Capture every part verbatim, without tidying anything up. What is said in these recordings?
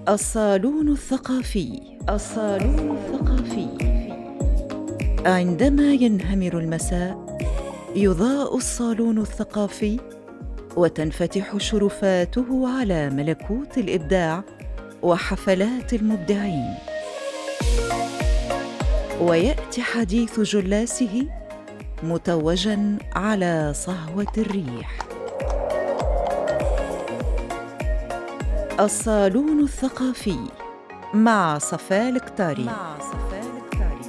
الصالون الثقافي. الصالون الثقافي. عندما ينهمر المساء يضاء الصالون الثقافي وتنفتح شرفاته على ملكوت الإبداع وحفلات المبدعين، ويأتي حديث جلاسه متوجاً على صهوة الريح. الصالون الثقافي مع صفاء الكتاري. مع صفاء الكتاري.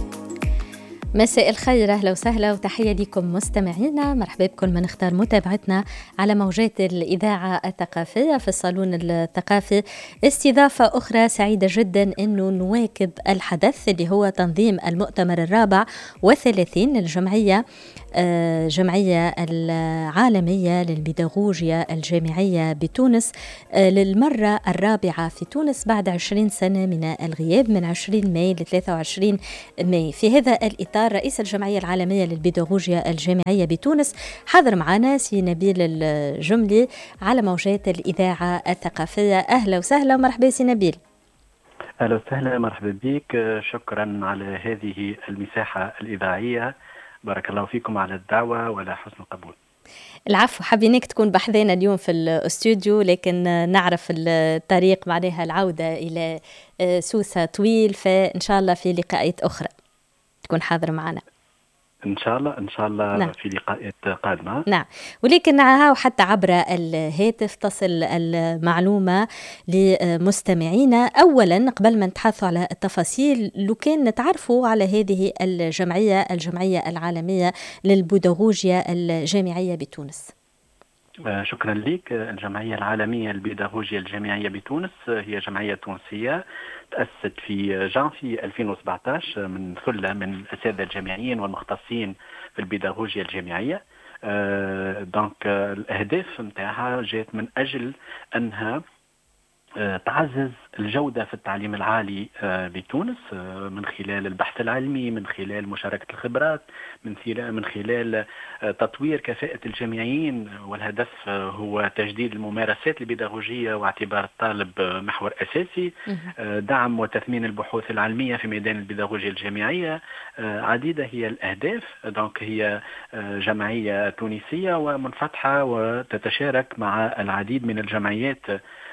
مساء الخير، أهلا وسهلا وتحية لكم مستمعينا. مرحبا بكم من اختار متابعتنا على موجات الإذاعة الثقافية في الصالون الثقافي. استضافة أخرى سعيدة جدا أنه نواكب الحدث اللي هو تنظيم المؤتمر الرابع والثلاثين للجمعية جمعية العالمية للبيداغوجيا الجامعية بتونس للمرة الرابعة في تونس بعد عشرين سنة من الغياب، من عشرين ماي ل ثلاثة وعشرين ماي. في هذا الإطار رئيس الجمعية العالمية للبيداغوجيا الجامعية بتونس حاضر معنا سي نبيل الجملي على موجات الإذاعة الثقافية. أهلا وسهلا ومرحبا سي نبيل. أهلا وسهلا، مرحبا بك، شكرا على هذه المساحة الإذاعية، بارك الله فيكم على الدعوة وعلى حسن القبول. العفو، حابينك تكون بحذنا اليوم في الاستوديو، لكن نعرف الطريق معناها العودة إلى سوسة طويل، فإن شاء الله في لقاءات أخرى تكون حاضر معنا إن شاء الله إن شاء الله. نعم. في لقاءات قادمة. نعم، ولكن ها وحتى عبر الهاتف تصل المعلومة لمستمعينا. أولا قبل ما نتحدثوا على التفاصيل، لو كان نتعرفوا على هذه الجمعية الجمعية العالمية للبيداغوجيا الجامعية بتونس. شكرا لك. الجمعية العالمية للبيداغوجيا الجامعية بتونس هي جمعية تونسية تأسست في جانفي ألفين وسبعة عشر من ثلة من الأساتذة الجامعيين والمختصين في البيداغوجيا الجامعية. آه دونك الأهداف متاعها جات من أجل أنها تعزز الجودة في التعليم العالي بتونس من خلال البحث العلمي، من خلال مشاركة الخبرات، من من خلال تطوير كفاءة الجامعيين، والهدف هو تجديد الممارسات البيداغوجية واعتبار الطالب محور أساسي، دعم وتثمين البحوث العلمية في ميدان البيداغوجيا الجامعية. عديدة هي الأهداف. دونك هي جمعية تونسية ومنفتحة وتتشارك مع العديد من الجمعيات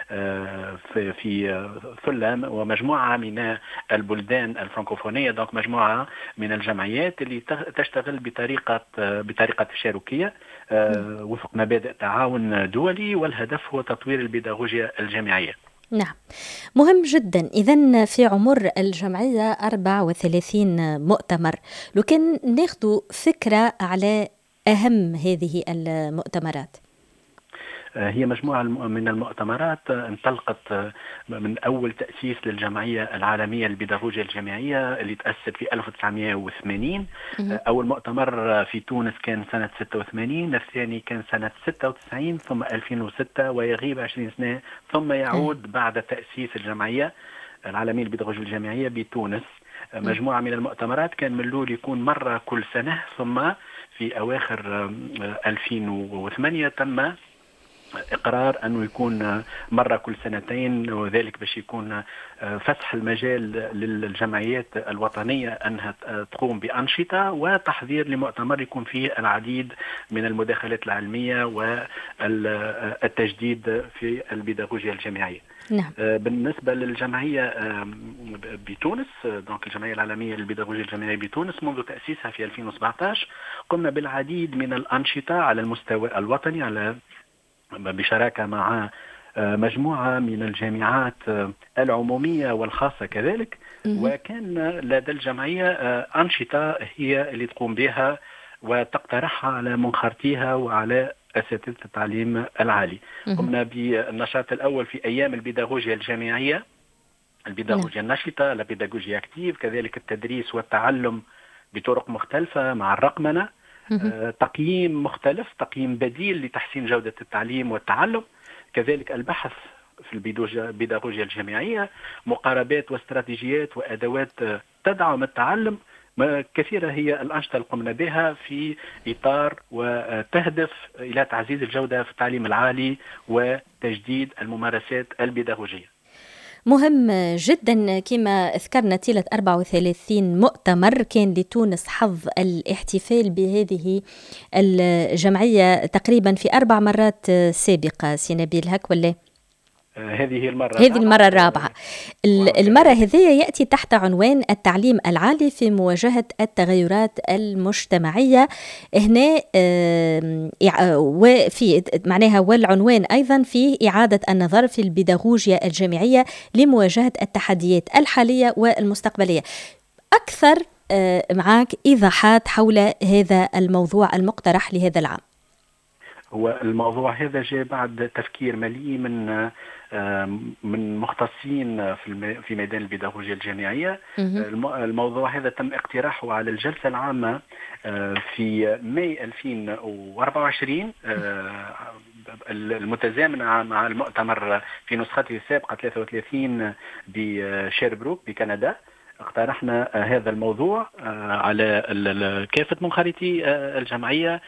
في في ثلة ومجموعة من البلدان الفرنكوفونية. دونك مجموعة من الجمعيات اللي تشتغل بطريقة بطريقة تشاركية وفق مبادئ تعاون دولي، والهدف هو تطوير البيداغوجيا الجامعية. نعم، مهم جدا. إذن في عمر الجمعية أربعة وثلاثين مؤتمر، لو كان ناخذ فكرة على أهم هذه المؤتمرات. هي مجموعة من المؤتمرات انطلقت من أول تأسيس للجمعية العالمية للبيداغوجيا الجامعية اللي تأسست في ألف وتسعمائة وثمانين. أول مؤتمر في تونس كان سنة ستة وثمانين، الثاني كان سنة ستة وتسعين، ثم ألفين وستة، ويغيب عشرين سنة ثم يعود بعد تأسيس الجمعية العالمية للبيداغوجيا الجامعية بتونس. مجموعة من المؤتمرات كان من الأول يكون مرة كل سنة، ثم في أواخر ألفين وثمانية تم إقرار أنه يكون مرة كل سنتين، وذلك باش يكون فتح المجال للجمعيات الوطنية أنها تقوم بأنشطة وتحضير لمؤتمر يكون فيه العديد من المداخلات العلمية والتجديد في البيداغوجيا الجامعية. نعم. بالنسبة للجمعية بتونس، دونك الجمعية العالمية للبيداغوجيا الجامعية بتونس منذ تأسيسها في ألفين وسبعة عشر قمنا بالعديد من الأنشطة على المستوى الوطني على بشراكة مع مجموعة من الجامعات العمومية والخاصة كذلك. وكان لدى الجمعية أنشطة هي اللي تقوم بها وتقترحها على منخرطيها وعلى أساتذة التعليم العالي. قمنا بالنشاط الأول في أيام البيداغوجيا الجامعية، البيداغوجيا النشطة، البيداغوجيا أكتيف، كذلك التدريس والتعلم بطرق مختلفة مع الرقمنة، آه، تقييم مختلف، تقييم بديل لتحسين جودة التعليم والتعلم، كذلك البحث في البيداغوجيا الجامعية، مقاربات واستراتيجيات وأدوات تدعم التعلم. كثيرة هي الأنشطة اللي قمنا بها في إطار وتهدف إلى تعزيز الجودة في التعليم العالي وتجديد الممارسات البيداغوجية. مهم جدا كما ذكرنا طيلة أربعة وثلاثين مؤتمر كان لتونس حظ الاحتفال بهذه الجمعية تقريبا في أربع مرات سابقة. سينابيل هك ولا؟ هذه المرة هذه المرة الرابعة. المرة هذه يأتي تحت عنوان التعليم العالي في مواجهة التغيرات المجتمعية. هنا وفي معناها والعنوان أيضا فيه إعادة النظر في البيداغوجيا الجامعية لمواجهة التحديات الحالية والمستقبلية. أكثر معك إيضاحات حول هذا الموضوع المقترح لهذا العام. هو الموضوع هذا جاء بعد تفكير مليء من من مختصين في في ميدان البيداغوجيا الجامعية. الموضوع هذا تم اقتراحه على الجلسة العامة في ماي ألفين وأربعة وعشرين المتزامن مع المؤتمر في نسخته السابقة ثلاثة وثلاثين بشيربروك بكندا. اقترحنا هذا الموضوع على كافة منخرطي الجمعية